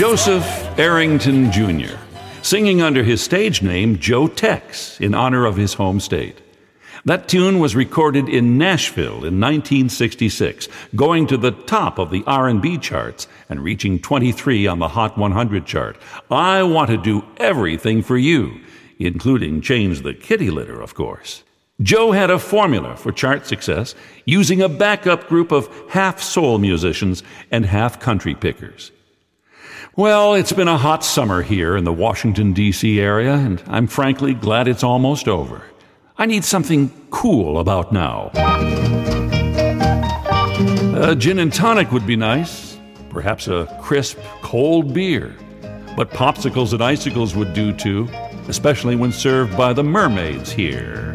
Joseph Arrington Jr., singing under his stage name Joe Tex in honor of his home state. That tune was recorded in Nashville in 1966, going to the top of the R&B charts and reaching 23 on the Hot 100 chart. I Want to Do Everything for You, including Change the Kitty Litter, of course. Joe had a formula for chart success, using a backup group of half soul musicians and half country pickers. Well, it's been a hot summer here in the Washington, D.C. area, and I'm frankly glad it's almost over. I need something cool about now. A gin and tonic would be nice, perhaps a crisp, cold beer. But popsicles and icicles would do too, especially when served by the mermaids here.